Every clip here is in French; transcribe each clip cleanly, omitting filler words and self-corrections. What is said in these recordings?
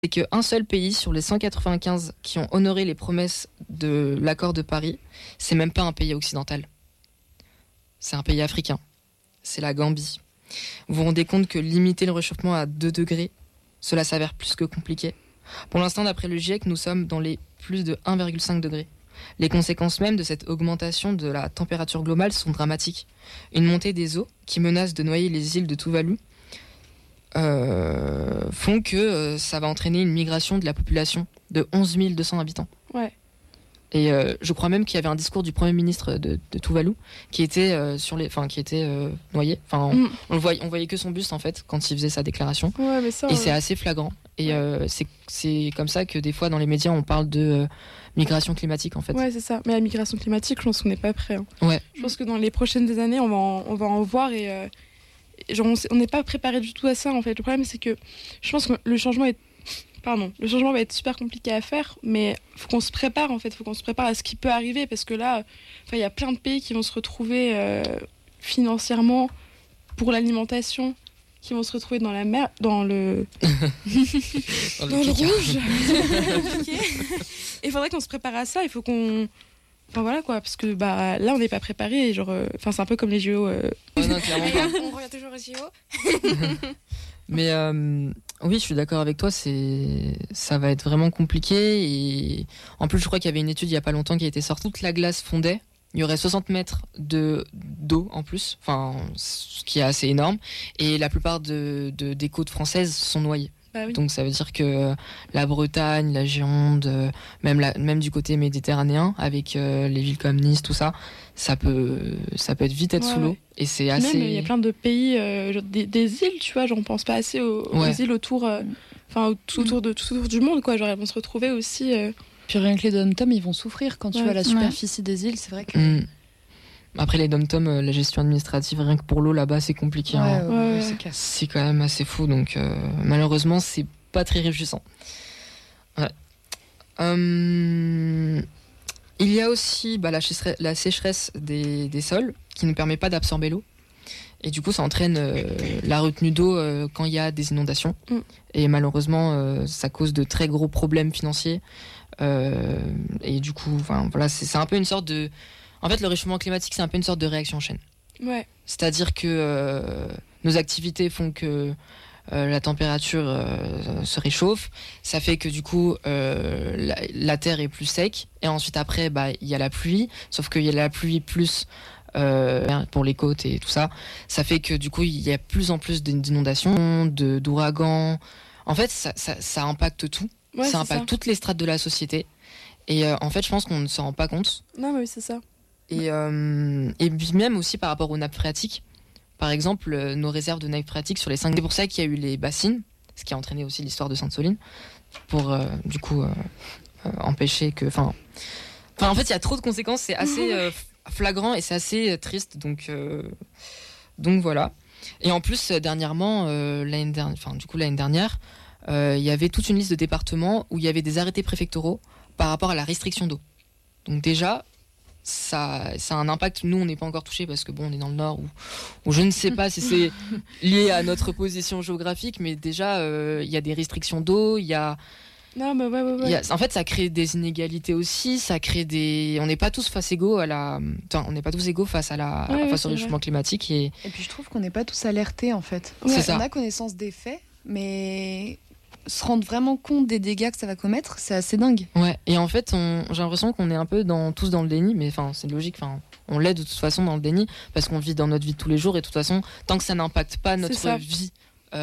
c'est qu'un seul pays sur les 195 qui ont honoré les promesses de l'accord de Paris, c'est même pas un pays occidental. C'est un pays africain. C'est la Gambie. Vous vous rendez compte que limiter le réchauffement à 2 degrés, cela s'avère plus que compliqué. Pour l'instant, d'après le GIEC, nous sommes dans les plus de 1,5 degrés. Les conséquences même de cette augmentation de la température globale sont dramatiques. Une montée des eaux qui menace de noyer les îles de Tuvalu font que ça va entraîner une migration de la population de 11 200 habitants. Ouais. Et je crois même qu'il y avait un discours du Premier ministre de Tuvalu qui était noyé. Enfin, on voyait que son buste en fait quand il faisait sa déclaration. Ouais, mais ça, et c'est assez flagrant. Et c'est comme ça que des fois dans les médias on parle de migration climatique en fait. Ouais, c'est ça. Mais la migration climatique, je pense qu'on n'est pas prêt. Hein. Ouais. Je pense que dans les prochaines années, on va en voir et on n'est pas préparé du tout à ça en fait. Le problème c'est que je pense que le changement va être super compliqué à faire, mais faut qu'on se prépare en fait, faut qu'on se prépare à ce qui peut arriver parce que là, il y a plein de pays qui vont se retrouver financièrement pour l'alimentation, qui vont se retrouver dans la mer, dans le dans le rouge. Et il faudrait qu'on se prépare à ça. Il faut qu'on, enfin voilà quoi, parce que là on n'est pas préparé. C'est un peu comme les JO. Oh non, clairement pas. On revient toujours aux JO. Mais oui, je suis d'accord avec toi, ça va être vraiment compliqué. Et en plus, je crois qu'il y avait une étude il n'y a pas longtemps qui a été sortie. Toute la glace fondait. Il y aurait 60 mètres d'eau en plus, ce qui est assez énorme. Et la plupart des côtes françaises sont noyées. Bah oui. Donc ça veut dire que la Bretagne, la Gironde, même du côté méditerranéen, avec les villes comme Nice, tout ça, ça peut être vite sous l'eau. Et c'est assez... Même il y a plein de pays, des îles, tu vois, on pense pas assez aux îles autour, tout autour du monde, quoi. Genre elles vont se retrouver aussi. Puis rien que les dom-toms, ils vont souffrir quand tu vas à la superficie des îles, c'est vrai que... Après les dom-toms, la gestion administrative, rien que pour l'eau là-bas, c'est compliqué. C'est quand même assez fou, donc malheureusement, c'est pas très réjouissant. Ouais. Il y a aussi la sécheresse des sols qui ne permet pas d'absorber l'eau. Et du coup, ça entraîne la retenue d'eau quand il y a des inondations. Et malheureusement, ça cause de très gros problèmes financiers. Et du coup, voilà, c'est un peu une sorte de... En fait, le réchauffement climatique, c'est un peu une sorte de réaction en chaîne. Ouais. C'est-à-dire que nos activités font que la température se réchauffe. Ça fait que du coup, la terre est plus sec. Et ensuite, après, il y a la pluie. Sauf qu'il y a la pluie plus pour les côtes et tout ça. Ça fait que du coup, il y a plus en plus d'inondations, d'ouragans. En fait, ça impacte tout. Ouais, ça impacte toutes les strates de la société. Et en fait, je pense qu'on ne s'en rend pas compte. Non, mais oui, c'est ça. Et puis même aussi par rapport aux nappes phréatiques. Par exemple, nos réserves de nappes phréatiques sur les 5... C'est pour ça qu'il y a eu les bassines, ce qui a entraîné aussi l'histoire de Sainte-Soline, pour du coup empêcher que... en fait, il y a trop de conséquences, c'est assez flagrant et c'est assez triste. Donc voilà. Et en plus, dernièrement, l'année dernière, il y avait toute une liste de départements où il y avait des arrêtés préfectoraux par rapport à la restriction d'eau. Donc déjà... Ça a un impact. Nous, on n'est pas encore touchés parce que on est dans le nord où je ne sais pas si c'est lié à notre position géographique, mais déjà il y a des restrictions d'eau, il y a... Non, mais ouais. En fait, ça crée des inégalités aussi, ça crée des... On n'est pas tous égaux on n'est pas tous égaux face au réchauffement climatique. Et puis je trouve qu'on n'est pas tous alertés en fait. C'est ça. On a connaissance des faits, mais... se rendre vraiment compte des dégâts que ça va commettre, c'est assez dingue. Ouais, et en fait, j'ai l'impression qu'on est un peu tous dans le déni, mais c'est logique, on l'est de toute façon dans le déni, parce qu'on vit dans notre vie de tous les jours, et de toute façon, tant que ça n'impacte pas notre vie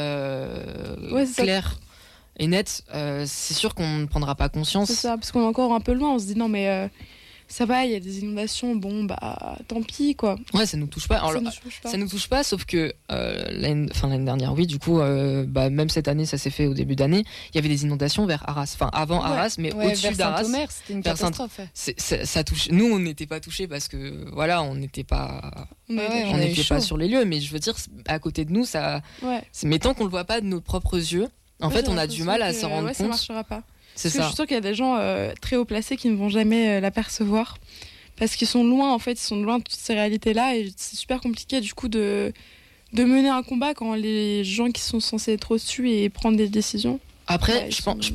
claire et nette, c'est sûr qu'on ne prendra pas conscience. C'est ça, parce qu'on est encore un peu loin, on se dit non mais... ça va, il y a des inondations, tant pis quoi. Ouais, ça nous touche pas. Alors, ça nous touche pas, sauf que l'année dernière, oui, du coup, même cette année, ça s'est fait au début d'année. Il y avait des inondations vers Arras, avant Arras, mais au-dessus d'Arras. Saint-Omer, c'était une catastrophe. Ça touche. Nous, on n'était pas touchés parce que voilà, on n'était pas, on n'était pas sur les lieux. Mais je veux dire, à côté de nous, ça. Ouais. Mais tant qu'on le voit pas de nos propres yeux, en fait, on a du mal à s'en rendre compte. Ça marchera pas. C'est ça. Je suis sûre qu'il y a des gens très haut placés qui ne vont jamais l'apercevoir parce qu'ils sont loin de toutes ces réalités-là et c'est super compliqué du coup de mener un combat quand les gens qui sont censés être au-dessus et prendre des décisions. Après, je pense